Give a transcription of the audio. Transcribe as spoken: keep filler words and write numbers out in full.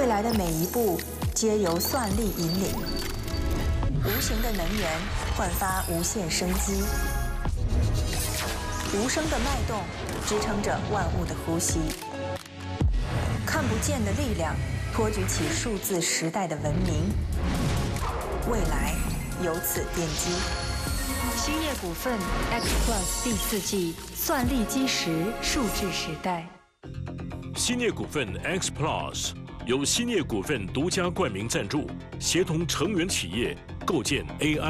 未来的每一步皆由算力引领，无形的能源焕发无限生机，无声的脉动支撑着万物的呼吸，看不见的力量托举起数字时代的文明，未来由此奠基。 兴业股份 X Plus 第四季算力基石数字时代。 兴业股份 X Plus 由兴业股份独家冠名赞助，协同成员企业构建 A I。